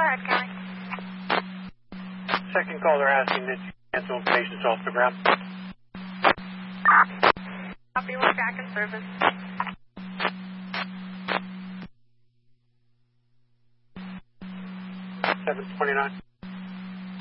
ahead, County. Second call, they're asking that you cancel patients off the ground. Copy, we're back in service. 729.